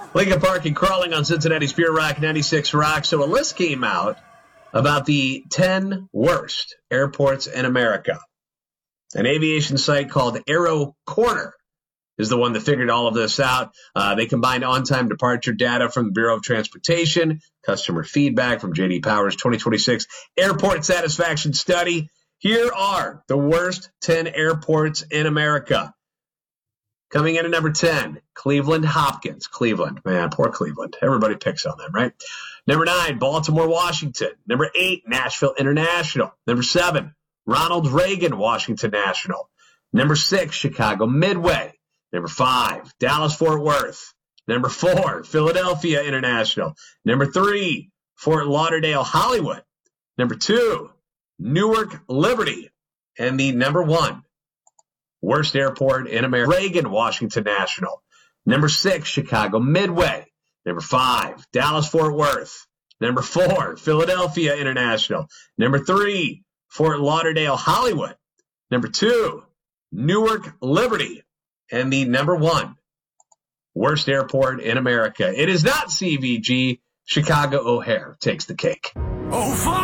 Lincoln Park and Crawling on Cincinnati's Pure Rock 96 Rock. So a list came out about the 10 worst airports in America. An aviation site called Aero Corner is the one that figured all of this out. They combined on-time departure data from the Bureau of Transportation, customer feedback from J.D. Power's 2026 Airport Satisfaction Study. Here are the worst 10 airports in America. Coming in at number 10, Cleveland Hopkins. Cleveland, man, poor Cleveland. Everybody picks on them, right? Number 9, Baltimore, Washington. Number 8, Nashville International. Number 7, Ronald Reagan Washington National. Number 6, Chicago Midway. Number 5, Dallas Fort Worth. Number 4, Philadelphia International. Number 3, Fort Lauderdale Hollywood. Number 2, Newark Liberty. And the number 1 worst airport in America, Reagan Washington National. Number 6, Chicago Midway. Number 5, Dallas Fort Worth. Number 4, Philadelphia International. Number 3, Fort Lauderdale Hollywood. Number 2, Newark Liberty. And the number 1 worst airport in America. It is not CVG. Chicago O'Hare takes the cake.